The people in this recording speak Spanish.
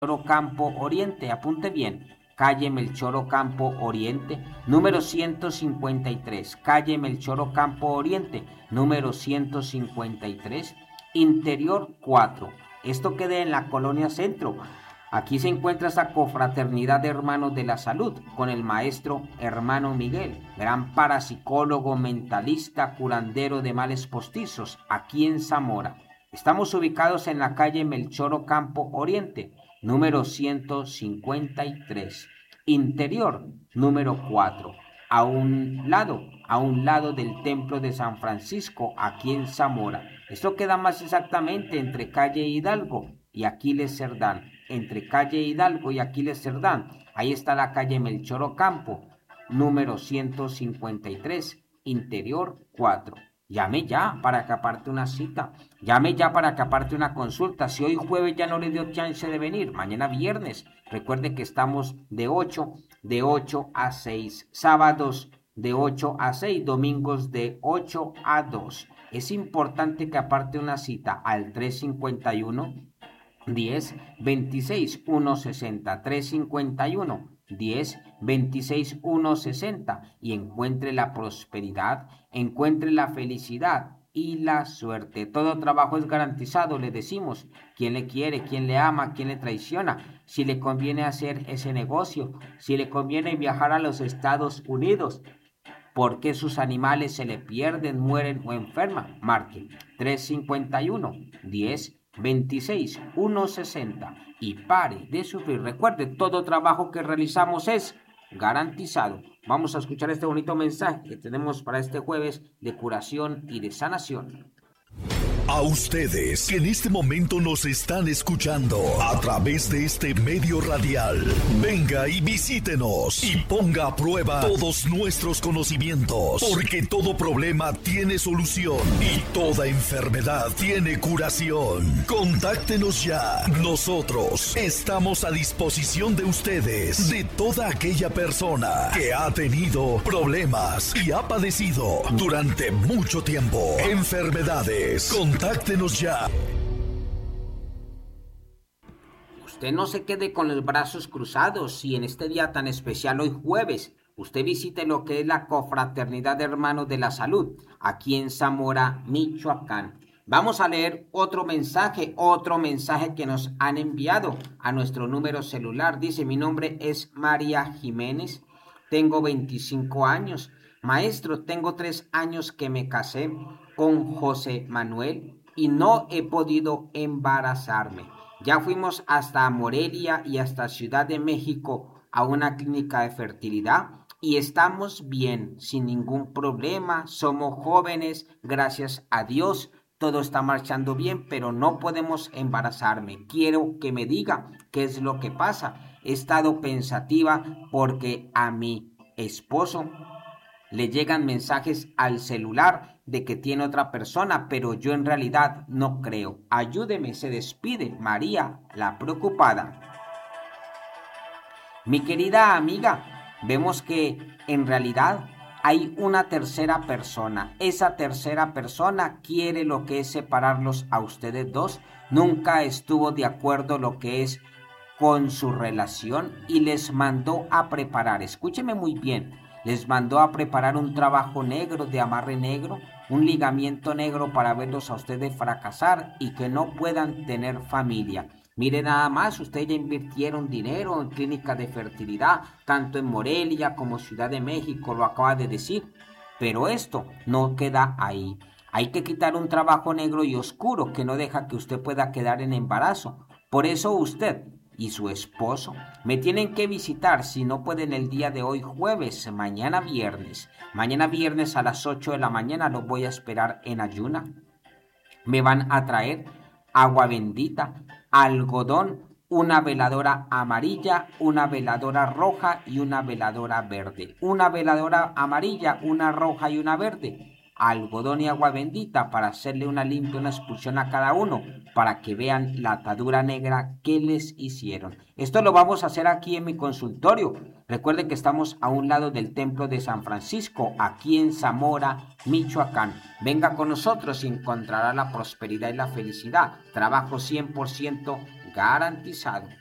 Ocampo Oriente, apunte bien, calle Melchor Ocampo Oriente, número 153, calle Melchor Ocampo Oriente, número 153, Interior 4. Esto queda en la Colonia Centro. Aquí se encuentra esta confraternidad de hermanos de la salud con el maestro hermano Miguel, gran parapsicólogo, mentalista, curandero de males postizos, aquí en Zamora. Estamos ubicados en la calle Melchor Ocampo Oriente, número 153, Interior, número 4, a un lado del Templo de San Francisco, aquí en Zamora. Esto queda más exactamente entre calle Hidalgo y Aquiles Cerdán, entre calle Hidalgo y Aquiles Cerdán. Ahí está la calle Melchor Ocampo, número 153, Interior 4. Llame ya para que aparte una cita. Llame ya para que aparte una consulta. Si hoy jueves ya no le dio chance de venir, mañana viernes. Recuerde que estamos de 8 a 6. Sábados de 8 a 6. Domingos de 8 a 2. Es importante que aparte una cita al 351 10 26 160 351 10 26 160 y encuentre la prosperidad, encuentre la felicidad y la suerte. Todo trabajo es garantizado, le decimos. ¿Quién le quiere? ¿Quién le ama? ¿Quién le traiciona? Si le conviene hacer ese negocio, si le conviene viajar a los Estados Unidos, ¿por qué sus animales se le pierden, mueren o enferman? Marque 351 10 26 160 y pare de sufrir. Recuerde, todo trabajo que realizamos es garantizado. Vamos a escuchar este bonito mensaje que tenemos para este jueves de curación y de sanación. A ustedes que en este momento nos están escuchando a través de este medio radial, venga y visítenos y ponga a prueba todos nuestros conocimientos, porque todo problema tiene solución y toda enfermedad tiene curación. Contáctenos ya. Nosotros estamos a disposición de ustedes, de toda aquella persona que ha tenido problemas y ha padecido durante mucho tiempo enfermedades. Contáctenos ya. Usted no se quede con los brazos cruzados y en este día tan especial, hoy jueves, usted visite lo que es la Confraternidad de Hermanos de la Salud, aquí en Zamora, Michoacán. Vamos a leer otro mensaje que nos han enviado a nuestro número celular. Dice, mi nombre es María Jiménez, tengo 25 años. Maestro, tengo 3 años que me casé con José Manuel y no he podido embarazarme. Ya fuimos hasta Morelia y hasta Ciudad de México a una clínica de fertilidad y estamos bien, sin ningún problema. Somos jóvenes, gracias a Dios. Todo está marchando bien, pero no podemos embarazarme. Quiero que me diga qué es lo que pasa. He estado pensativa porque a mi esposo le llegan mensajes al celular de que tiene otra persona, pero yo en realidad no creo. Ayúdeme, se despide María, la preocupada. Mi querida amiga, vemos que en realidad hay una tercera persona. Esa tercera persona quiere lo que es separarlos a ustedes dos. Nunca estuvo de acuerdo lo que es con su relación y les mandó a preparar, escúcheme muy bien, les mandó a preparar un trabajo negro de amarre negro, un ligamiento negro para verlos a ustedes fracasar y que no puedan tener familia. Mire nada más, ustedes ya invirtieron dinero en clínicas de fertilidad, tanto en Morelia como Ciudad de México, lo acaba de decir. Pero esto no queda ahí. Hay que quitar un trabajo negro y oscuro que no deja que usted pueda quedar en embarazo. Por eso usted y su esposo me tienen que visitar, si no pueden el día de hoy jueves, mañana viernes. Mañana viernes a las 8 de la mañana los voy a esperar en ayuna. Me van a traer agua bendita, algodón, una veladora amarilla, una veladora roja y una veladora verde. Una veladora amarilla, una roja y una verde. Algodón y agua bendita para hacerle una limpia, una expulsión a cada uno, para que vean la atadura negra que les hicieron. Esto lo vamos a hacer aquí en mi consultorio. Recuerden que estamos a un lado del Templo de San Francisco, aquí en Zamora, Michoacán. Venga con nosotros y encontrará la prosperidad y la felicidad. Trabajo 100% garantizado.